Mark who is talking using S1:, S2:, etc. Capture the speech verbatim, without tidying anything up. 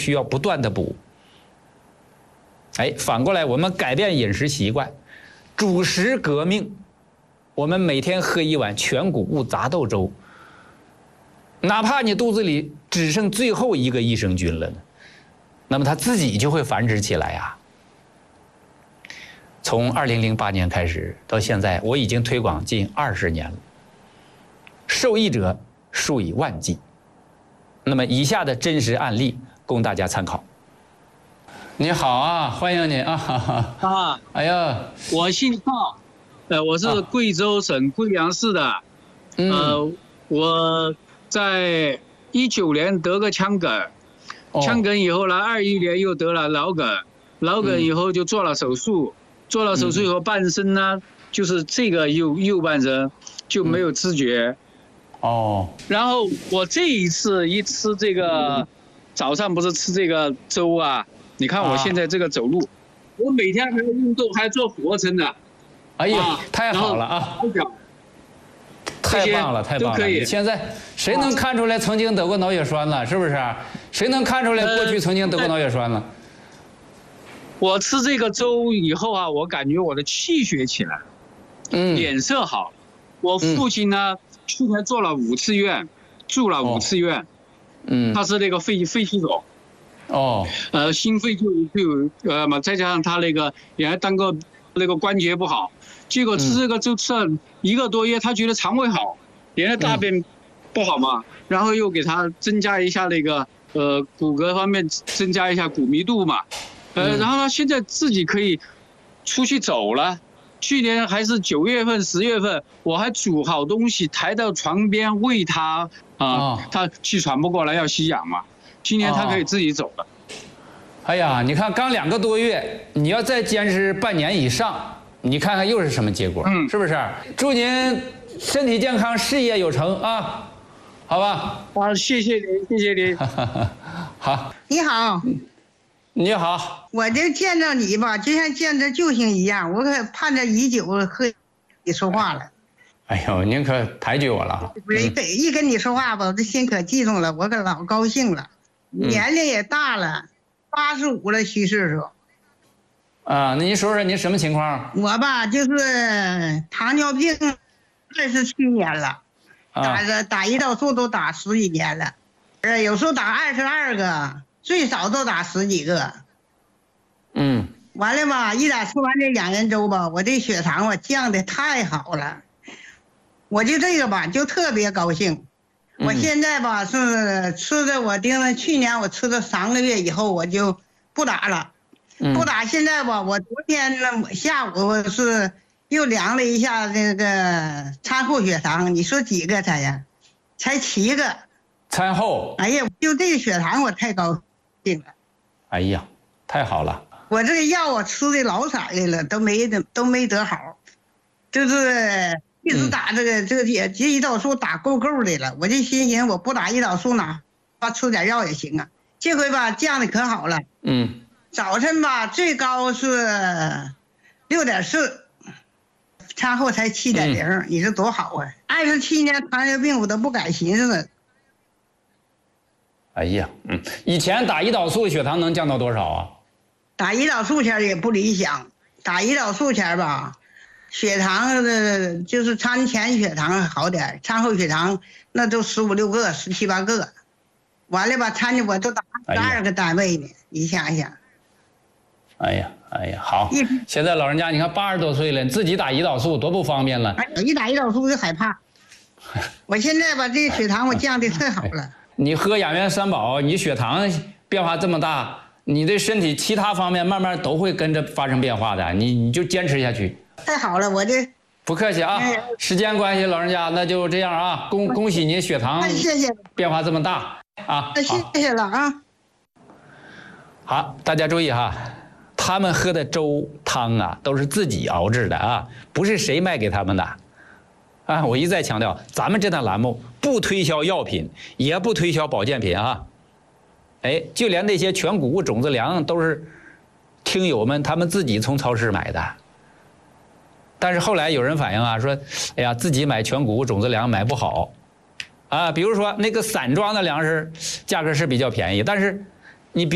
S1: 需要不断的补。哎，反过来我们改变饮食习惯，主食革命，我们每天喝一碗全谷物杂豆粥，哪怕你肚子里只剩最后一个益生菌了呢，那么它自己就会繁殖起来呀。从二零零八年开始到现在，我已经推广近二十年了，受益者数以万计。那么以下的真实案例供大家参考。你好啊，欢迎你啊！哈哈
S2: 啊，
S1: 哎呀，
S2: 我姓赵，呃，我是贵州省贵阳市的，啊、呃，我在一九年得个腔梗，哦、腔梗以后呢，二一年又得了脑梗，脑梗以后就做了手术，嗯、做了手术以后半身呢，就是这个右右半身就没有知觉。
S1: 嗯、哦。
S2: 然后我这一次一吃这个，嗯、早上不是吃这个粥啊。你看我现在这个走路，啊、我每天还要运动，还要做俯卧撑的。
S1: 哎呀，啊、太好了啊！太棒了，太棒了！你现在谁能看出来曾经得过脑血栓了？是不是？谁能看出来过去曾经得过脑血栓了？
S2: 我吃这个粥以后啊，我感觉我的气血起来，嗯，脸色好。我父亲呢，嗯、去年做了五次院，住了五次院，嗯，他是那个肺肺气肿。哦，呃，心肺就就有呃嘛，再加上他那个也还当个那个关节不好，结果吃这个就吃了一个多月，他觉得肠胃好，连着大便不好嘛，嗯、然后又给他增加一下那个呃骨骼方面增加一下骨密度嘛，呃，嗯、然后他现在自己可以出去走了。去年还是九月份、十月份，我还煮好东西抬到床边喂他啊，哦、他气喘不过来要吸氧嘛。今年他可以自己走了。哦、
S1: 哎呀，你看刚两个多月，你要再坚持半年以上，你看看又是什么结果？嗯，是不是？祝您身体健康，事业有成啊！好吧。
S2: 啊，谢谢您，谢谢您。
S1: 好。
S3: 你好。
S1: 你好。
S3: 我这见着你吧，就像见着救星一样，我可盼着已久和你说话了。
S1: 哎呦，您可抬举我了。
S3: 嗯、一跟你说话吧，我这心可激动了，我可老高兴了。年龄也大了，八十五了，虚岁数。
S1: 啊，那您说说您什么情况？
S3: 我吧，就是糖尿病，二十七年了，打着打胰岛素都打十几年了，呃，有时候打二十二个，最少都打十几个。嗯。完了吧，一打吃完这养元粥吧，我这血糖吧降的太好了，我就这个吧，就特别高兴。我现在吧是吃的，我盯着去年我吃了三个月以后我就不打了，不打。现在吧，我昨天呢下午我是又量了一下这个餐后血糖，你说几个才呀？才七个。
S1: 餐后。
S3: 哎呀，就这个血糖我太高兴了。
S1: 哎呀，太好了。
S3: 我这个药我吃的老色的了，都没得都没得好，就是。一直打这个、嗯、这个也这胰岛素打够够的了，我就心寻我不打胰岛素哪怕吃点药也行啊。这回吧降的可好了，嗯，早晨吧最高是六点四，餐后才七点零，你说多好啊！二十七年糖尿病我都不敢寻思了。
S1: 哎呀，嗯，以前打胰岛素血糖能降到多少啊？
S3: 打胰岛素前也不理想，打胰岛素前吧。血糖的，就是餐前血糖好点，餐后血糖那都十五六个、十七八个，完了吧，餐的我都打十二个单位呢，哎、你想想。
S1: 哎呀，哎呀，好！现在老人家你看八十多岁了，自己打胰岛素多不方便了。
S3: 哎，一打胰岛素就害怕。我现在把这个血糖我降的特好了。
S1: 你喝养元三宝，你血糖变化这么大，你的身体其他方面慢慢都会跟着发生变化的，你你就坚持下去。
S3: 太好了，我这
S1: 不客气啊，哎、时间关系，老人家那就这样啊，恭恭喜您血糖
S3: 谢谢
S1: 变化这么大啊，
S3: 谢谢了啊。
S1: 好，大家注意哈，他们喝的粥汤啊都是自己熬制的啊，不是谁卖给他们的啊。我一再强调，咱们这档栏目不推销药品，也不推销保健品啊。哎，就连那些全谷物种子粮都是听友们他们自己从超市买的。但是后来有人反映啊，说，哎呀，自己买全谷物种子粮买不好，啊，比如说那个散装的粮食价格是比较便宜，但是